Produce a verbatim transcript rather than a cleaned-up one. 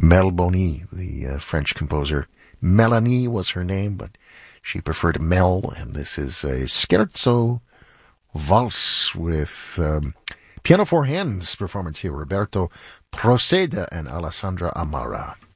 Mel Boni, the uh, French composer. Melanie was her name, but she preferred Mel, and this is a scherzo valse with um, piano four hands performance here. Roberto Proceda and Alessandra Amara.